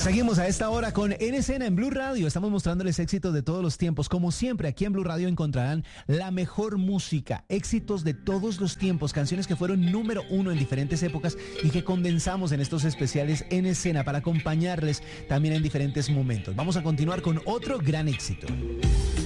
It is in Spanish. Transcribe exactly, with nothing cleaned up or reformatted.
Seguimos a esta hora con En Escena en Blue Radio. Estamos mostrándoles éxitos de todos los tiempos. Como siempre, aquí en Blue Radio encontrarán la mejor música, éxitos de todos los tiempos, canciones que fueron número uno en diferentes épocas y que condensamos en estos especiales En Escena para acompañarles también en diferentes momentos. Vamos a continuar con otro gran éxito.